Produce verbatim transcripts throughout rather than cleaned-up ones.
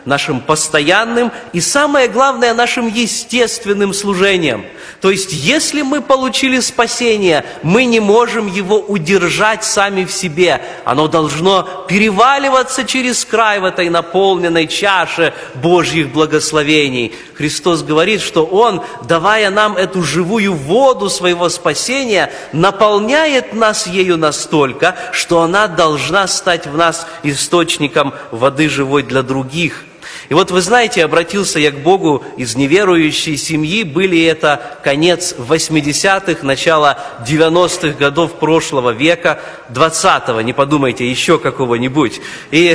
нашим постоянным и, самое главное, нашим естественным служением. То есть, если мы получили спасение, мы не можем его удержать сами в себе. Оно должно переваливаться через край в этой наполненной чаше Божьих благословений. Христос говорит, что Он, давая нам эту живую воду своего спасения, наполняет нас ею настолько, что она должна стать в нас источником воды живой для других. И вот вы знаете, обратился я к Богу из неверующей семьи, были это конец восьмидесятых, начало девяностых годов прошлого века, двадцатого, не подумайте, еще какого-нибудь. И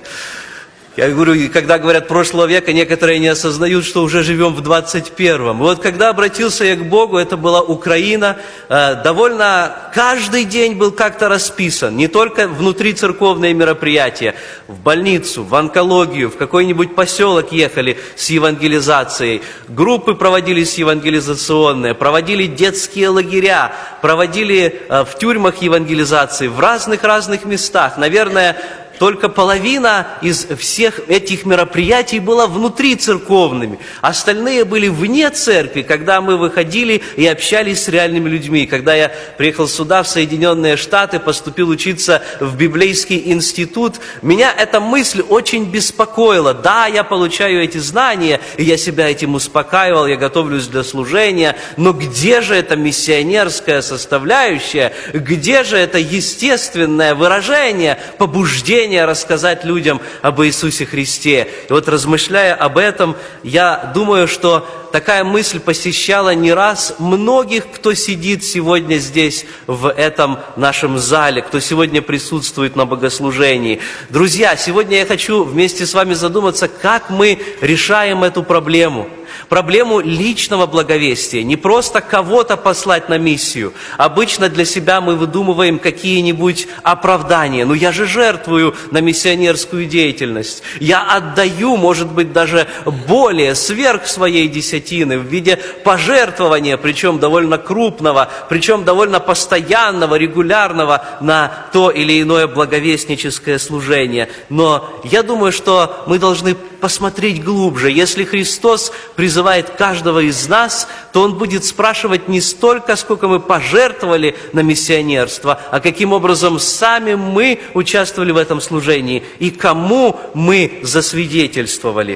я говорю, когда говорят прошлого века, некоторые не осознают, что уже живем в двадцать первом. И вот когда обратился я к Богу, это была Украина, довольно каждый день был как-то расписан, не только внутрицерковные мероприятия, в больницу, в онкологию, в какой-нибудь поселок ехали с евангелизацией, группы проводились евангелизационные, проводили детские лагеря, проводили в тюрьмах евангелизации, в разных-разных местах. Наверное, только половина из всех этих мероприятий была внутрицерковными. Остальные были вне церкви, когда мы выходили и общались с реальными людьми. Когда я приехал сюда, в Соединенные Штаты, поступил учиться в библейский институт, меня эта мысль очень беспокоила. Да, я получаю эти знания, и я себя этим успокаивал, я готовлюсь для служения, но где же эта миссионерская составляющая, где же это естественное выражение, побуждение рассказать людям об Иисусе Христе? И вот, размышляя об этом, я думаю, что такая мысль посещала не раз многих, кто сидит сегодня здесь, в этом нашем зале, кто сегодня присутствует на богослужении. Друзья, сегодня я хочу вместе с вами задуматься, как мы решаем эту проблему. Проблему личного благовестия. Не просто кого-то послать на миссию. Обычно для себя мы выдумываем какие-нибудь оправдания. Ну, я же жертвую на миссионерскую деятельность. Я отдаю, может быть, даже более, сверх своей десятины в виде пожертвования, причем довольно крупного, причем довольно постоянного, регулярного на то или иное благовестническое служение. Но я думаю, что мы должны посмотреть глубже. Если Христос призывает каждого из нас, то Он будет спрашивать не столько, сколько мы пожертвовали на миссионерство, а каким образом сами мы участвовали в этом служении и кому мы засвидетельствовали.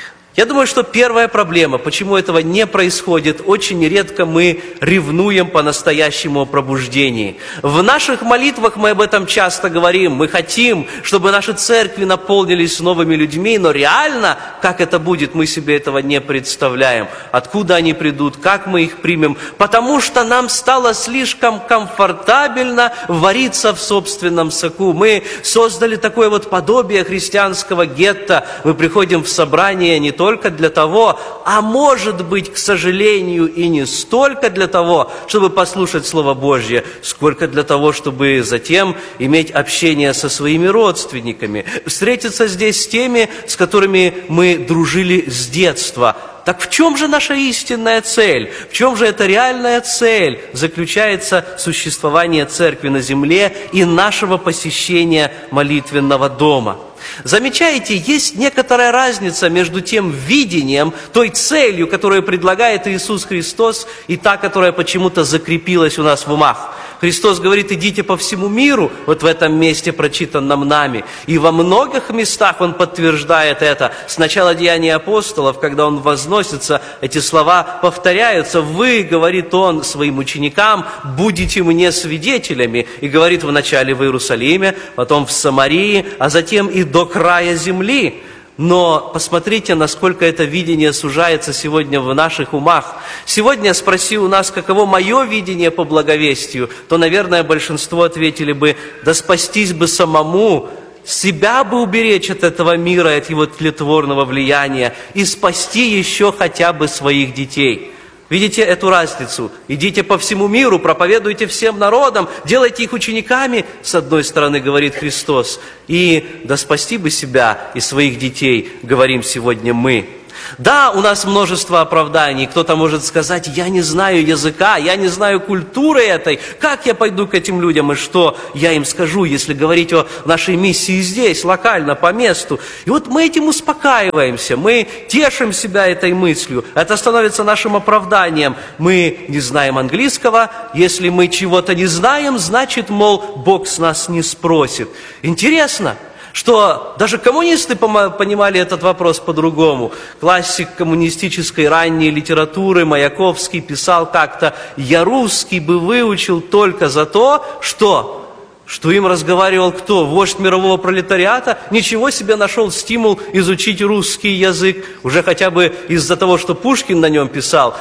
Я думаю, что первая проблема, почему этого не происходит, очень редко мы ревнуем по-настоящему о пробуждении. В наших молитвах мы об этом часто говорим. Мы хотим, чтобы наши церкви наполнились новыми людьми, но реально, как это будет, мы себе этого не представляем. Откуда они придут, как мы их примем, потому что нам стало слишком комфортабельно вариться в собственном соку. Мы создали такое вот подобие христианского гетто. Мы приходим в собрание не только для того, а может быть, к сожалению, и не столько для того, чтобы послушать Слово Божье, сколько для того, чтобы затем иметь общение со своими родственниками, встретиться здесь с теми, с которыми мы дружили с детства. Так в чем же наша истинная цель? В чем же эта реальная цель заключается существование церкви на земле и нашего посещения молитвенного дома? Замечаете, есть некоторая разница между тем видением, той целью, которую предлагает Иисус Христос, и та, которая почему-то закрепилась у нас в умах. Христос говорит: идите по всему миру, вот в этом месте, прочитанном нами. И во многих местах Он подтверждает это. Сначала Деяния апостолов, когда Он возносится, эти слова повторяются. Вы, говорит Он своим ученикам, будете мне свидетелями. И говорит вначале в Иерусалиме, потом в Самарии, а затем и до края земли. Но посмотрите, насколько это видение сужается сегодня в наших умах. Сегодня, спроси у нас, каково мое видение по благовестию, то, наверное, большинство ответили бы: да спастись бы самому, себя бы уберечь от этого мира, от его тлетворного влияния и спасти еще хотя бы своих детей. Видите эту разницу? Идите по всему миру, проповедуйте всем народам, делайте их учениками, с одной стороны, говорит Христос, и да спасти бы себя и своих детей, говорим сегодня мы. Да, у нас множество оправданий. Кто-то может сказать: я не знаю языка, я не знаю культуры этой. Как я пойду к этим людям и что я им скажу, если говорить о нашей миссии здесь, локально, по месту? И вот мы этим успокаиваемся, мы тешим себя этой мыслью. Это становится нашим оправданием. Мы не знаем английского. Если мы чего-то не знаем, значит, мол, Бог с нас не спросит. Интересно, что даже коммунисты понимали этот вопрос по-другому. Классик коммунистической ранней литературы Маяковский писал как-то: «Я русский бы выучил только за то, что...» Что им разговаривал кто? Вождь мирового пролетариата? Ничего себе, нашел стимул изучить русский язык. Уже хотя бы из-за того, что Пушкин на нем писал.